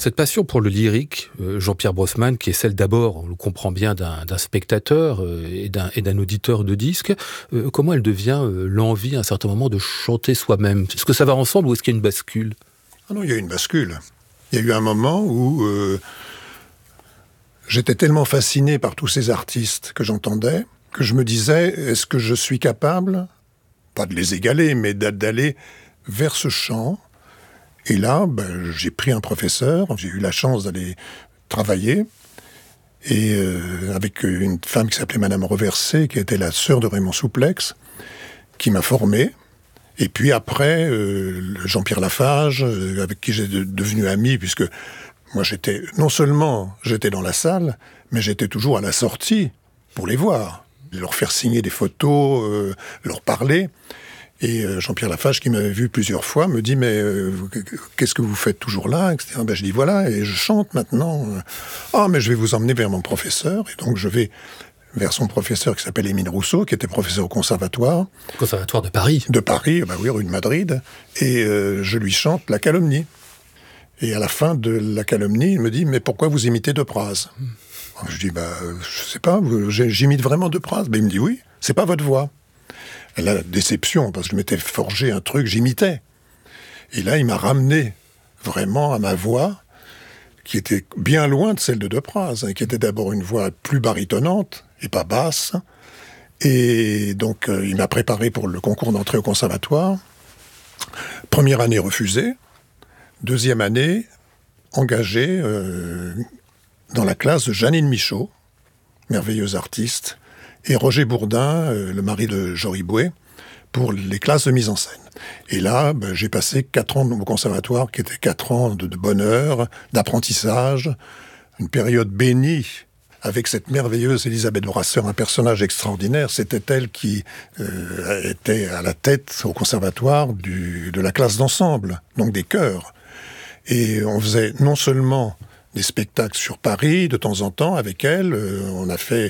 Cette passion pour le lyrique, Jean-Pierre Brosman, qui est celle d'abord, on le comprend bien, d'un spectateur et d'un auditeur de disques, comment elle devient l'envie à un certain moment de chanter soi-même? Est-ce que ça va ensemble ou est-ce qu'il y a une bascule? Ah non, il y a une bascule. Il y a eu un moment où j'étais tellement fasciné par tous ces artistes que j'entendais, que je me disais, est-ce que je suis capable, pas de les égaler, mais d'aller vers ce chant? Et là, j'ai pris un professeur, j'ai eu la chance d'aller travailler, et avec une femme qui s'appelait Madame Reversé, qui était la sœur de Raymond Souplex, qui m'a formé. Et puis après, Jean-Pierre Lafage, avec qui j'ai devenu ami, puisque moi non seulement j'étais dans la salle, mais j'étais toujours à la sortie pour les voir, leur faire signer des photos, leur parler. Et Jean-Pierre Lafage, qui m'avait vu plusieurs fois, me dit « Mais qu'est-ce que vous faites toujours là ?» etc. Je dis « Voilà, et je chante maintenant. »« Ah, mais je vais vous emmener vers mon professeur. » Et donc je vais vers son professeur qui s'appelle Émile Rousseau, qui était professeur au conservatoire. Conservatoire de Paris. De Paris, oui, rue de Madrid. Et je lui chante La Calomnie. Et à la fin de La Calomnie, il me dit « Mais pourquoi vous imitez Depraz ?» Je dis je sais pas, j'imite vraiment Depraz. Il me dit « Oui, c'est pas votre voix. » La déception, parce que je m'étais forgé un truc, j'imitais. Et là, il m'a ramené vraiment à ma voix, qui était bien loin de celle de Depraz, qui était d'abord une voix plus barytonnante et pas basse. Et donc, il m'a préparé pour le concours d'entrée au conservatoire. Première année refusée. Deuxième année, engagé dans la classe de Jeannine Michaud, merveilleuse artiste, et Roger Bourdin, le mari de Jory Boué, pour les classes de mise en scène. Et là, j'ai passé 4 ans au conservatoire, qui étaient 4 ans de bonheur, d'apprentissage, une période bénie, avec cette merveilleuse Elisabeth Brasseur, un personnage extraordinaire. C'était elle qui était à la tête au conservatoire de la classe d'ensemble, donc des chœurs. Et on faisait non seulement des spectacles sur Paris, de temps en temps, avec elle, on a fait...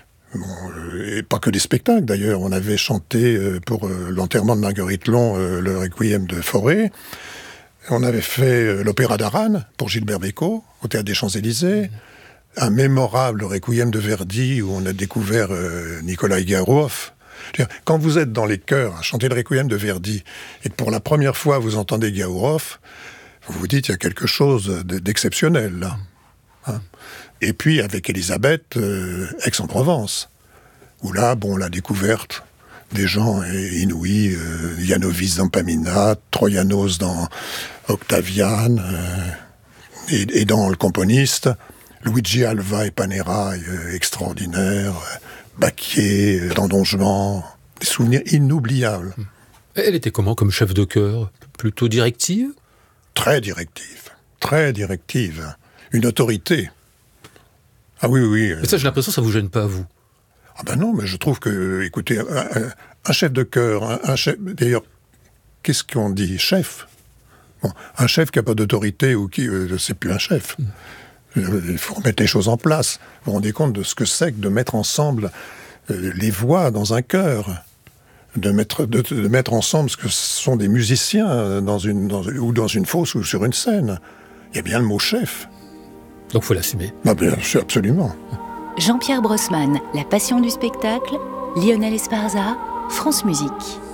et pas que des spectacles d'ailleurs, on avait chanté pour l'enterrement de Marguerite Long le Requiem de Fauré, on avait fait l'opéra d'Aran pour Gilbert Bécaud au Théâtre des Champs-Élysées, un mémorable Requiem de Verdi où on a découvert Nikolai Garouf. Quand vous êtes dans les chœurs à chanter le Requiem de Verdi et que pour la première fois vous entendez Garouf, vous vous dites il y a quelque chose d'exceptionnel là. Hein. Et puis avec Elisabeth, Aix-en-Provence, où là, la découverte des gens inouïs, Yanovis dans Pamina, Troyanos dans Octavian, et dans Le Componiste, Luigi Alva et Panera, extraordinaire, Baquier, dans Don Juan, des souvenirs inoubliables. Elle était comment comme chef de chœur? Plutôt directive? Très directive. Une autorité. Ah oui. Mais ça, j'ai l'impression que ça vous gêne pas, vous? Ah ben non, mais je trouve que, écoutez, un chef de chœur, un chef... D'ailleurs, qu'est-ce qu'on dit? Chef? Un chef qui n'a pas d'autorité ou qui... c'est plus un chef. Il faut remettre les choses en place. Vous vous rendez compte de ce que c'est que de mettre ensemble les voix dans un chœur, de mettre ensemble ce que sont des musiciens dans une fosse ou sur une scène. Il y a bien le mot chef. Donc il faut l'assumer. Bien sûr, absolument. Jean-Pierre Brosman, La passion du spectacle, Lionel Esparza, France Musique.